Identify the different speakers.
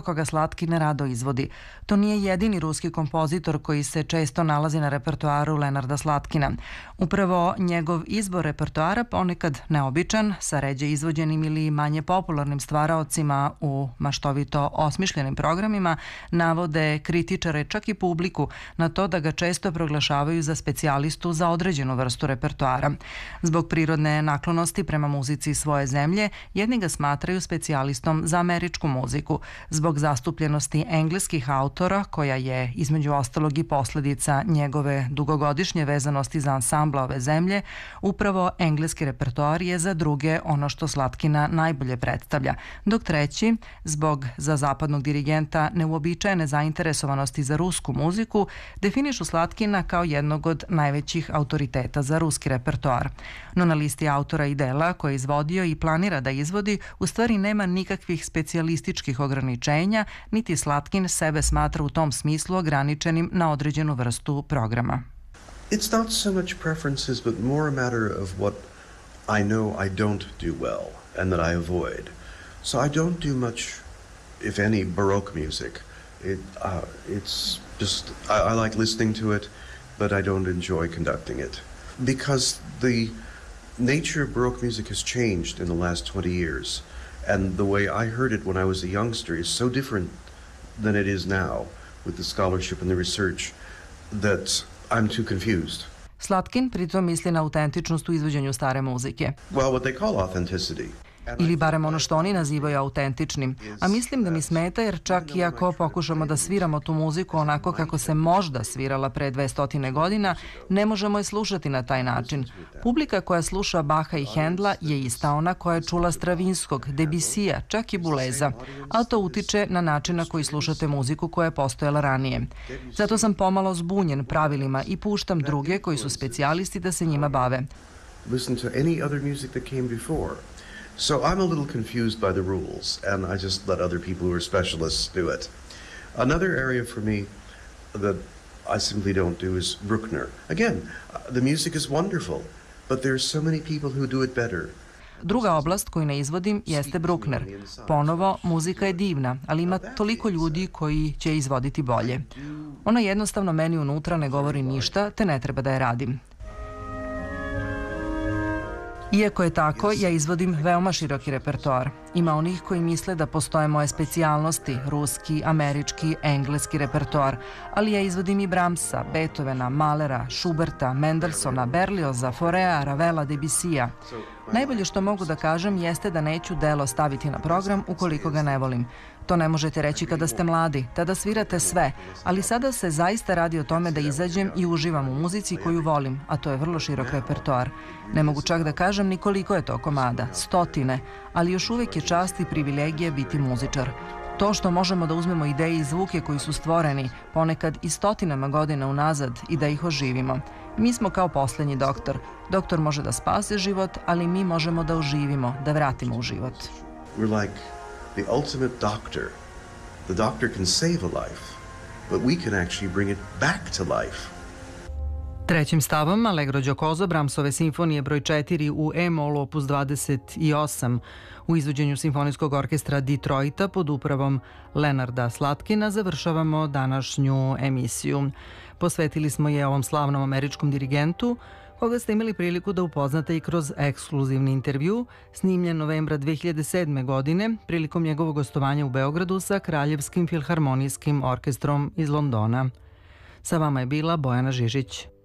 Speaker 1: koga Slatkin rado izvodi. To nije jedini ruski kompozitor koji se često nalazi na repertoaru Lenarda Slatkina. Upravo njegov izbor repertoara, ponekad neobičan, sa ređe izvođenim ili manje popularnim stvaraocima u maštovito osmišljenim programima, navode kritičare, čak i publiku, na to da ga često proglašavaju za specijalistu za određenu vrstu repertoara. Zbog prirodne naklonosti prema muzici svoje zemlje, jedni ga smatraju specijalistom za američku muziku. Zbog zastupljenosti engleskih autora, koja je između ostalog i posledica njegove dugogodišnje vezanosti za ansambla ove zemlje, upravo engleski repertoar je za druge ono što Slatkina najbolje predstavlja, dok treći, zbog za zapadnog dirigenta neuobičajene zainteresovanosti za rusku muziku, definišu Slatkina kao jednog od najvećih autoriteta za ruski repertoar. No na listi autora i dela koje je izvodio i planira da izvodi, u stvari nema nikakvih specijalističkih ograničenja, niti Slatkin sebe smatra u tom smislu ograničenim na određenu vrstu programa.
Speaker 2: It's not so much preferences, but more a matter of what I know I don't do well and that I avoid. So I don't do much, if any, Baroque music. It's just, I like listening to it, but I don't enjoy conducting it. Because the nature of Baroque music has changed in the last 20 years. And the way I heard it when I was a youngster is so different than it is now with the scholarship and the research that I'm too confused.
Speaker 1: Slatkin pritom misli na autentičnost u izvođenju stare muzike.
Speaker 2: Well, what they call authenticity.
Speaker 1: Ili barem ono što oni nazivaju autentičnim. A mislim da mi smeta jer čak i ako pokušamo da sviramo tu muziku onako kako se možda svirala pre 200 godina, ne možemo je slušati na taj način. Publika koja sluša Baha i Hendla je ista ona koja je čula Stravinskog, Debussija, čak i Buleza, a to utiče na način na koji slušate muziku koja je postojala ranije. Zato sam pomalo zbunjen pravilima i puštam druge koji su specijalisti da se njima bave.
Speaker 2: Listen to any other music that came before. So I'm a little confused by the rules, and I just let other people who are specialists do it. Another area for me that I simply don't do is Bruckner. Again, the music is wonderful, but there are so many people who do it better.
Speaker 1: Druga oblast koju ne izvodim jeste Bruckner. Ponovo, muzika je divna, ali ima toliko ljudi koji će izvoditi bolje. Ona jednostavno meni unutra ne govori ništa, te ne treba da je radim. Iako je tako, ja izvodim veoma široki repertoar. Ima onih koji misle da postoje moje specijalnosti, ruski, američki, engleski repertoar, ali ja izvodim i Brahmsa, Beethovena, Mahlera, Schuberta, Mendelssohna, Berlioza, Faurea, Ravela, Debussija. Najbolje što mogu da kažem jeste da neću delo staviti na program ukoliko ga ne volim. To ne možete reći kada ste mladi, tada svirate sve, ali sada se zaista radi o tome da izađem i uživam u muzici koju volim, a to je vrlo širok repertoar. Ne mogu čak da kažem ni koliko je to komada, stotine, ali još uvijek je čast i privilegija biti muzičar. To što možemo da uzmemo ideje i zvuke koji su stvoreni, ponekad i stotinama godina unazad, i da ih oživimo. Mi smo kao poslednji doktor. Doktor može da spase život, ali mi možemo da oživimo, da vratimo u život.
Speaker 2: We're like the ultimate doctor. The doctor can save a life, but we can actually bring it back to life.
Speaker 1: Trećim stavom Allegro giocoso Brahmsove simfonije broj 4 u E-molu opus 28 u izvođenju Simfonijskog orkestra Detroita pod upravom Lenarda Slatkina završavamo današnju emisiju. Posvetili smo je ovom slavnom američkom dirigentu, koga ste imali priliku da upoznate i kroz ekskluzivni intervju, snimljen novembra 2007. godine prilikom njegovog gostovanja u Beogradu sa Kraljevskim filharmonijskim orkestrom iz Londona. Sa vama je bila Bojana Žižić.